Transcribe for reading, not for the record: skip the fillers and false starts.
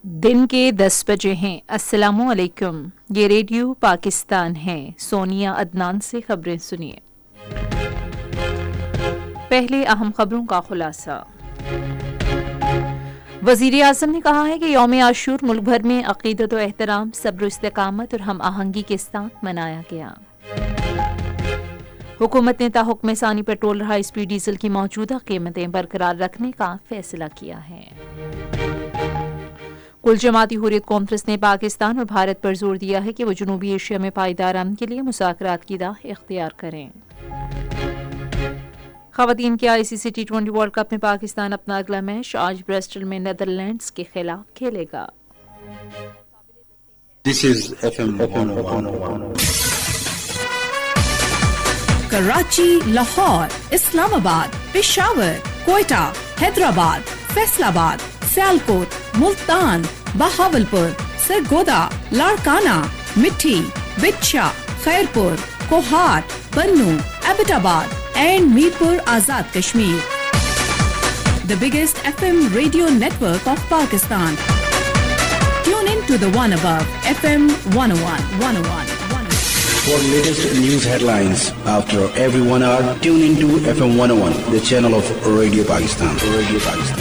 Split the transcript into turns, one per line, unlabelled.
दिन के 10 बजे हैं। अस्सलामु अलैकुम। ये रेडियो पाकिस्तान है। सोनिया अदनान से खबरें सुनिए। पहले अहम खबरों का खुलासा। वज़ीर आज़म ने कहा है कि यौम आशूर मुल्क भर में अक़ीदत व एहतराम, सब्र, इस्तिक़ामत और हम आहंगी के साथ मनाया गया। हुकूमत ने ताहुक्म सानी पेट्रोल और हाई स्पीड डीजल की मौजूदा कीमतें बरकरार रखने का फैसला किया है। कुल जमाती हुर्रियत कॉन्फ्रेंस ने पाकिस्तान और भारत पर जोर दिया है कि वो जनूबी एशिया में पायदार अमन के लिए मुज़ाकरात की राह इख्तियार करें। ख़वातीन के ICC T20 वर्ल्ड कप में पाकिस्तान अपना अगला मैच आज ब्रिस्टल में नीदरलैंड्स के खिलाफ खेलेगा।
This is FM 101.
Karachi, Lahore, Islamabad, Peshawar, Quetta, Hyderabad, Faisalabad, Sialkot, Multan, Bahawalpur, Sargodha, Larkana, मिट्टी, बिच्छा, खैरपुर, कोहाट, बन्नू, Abbottabad and Mirpur Azad Kashmir. The biggest FM radio network of Pakistan. Tune in to the one above FM 101.
For latest news headlines after every 1 hour, tune into FM 101, the channel of Radio Pakistan.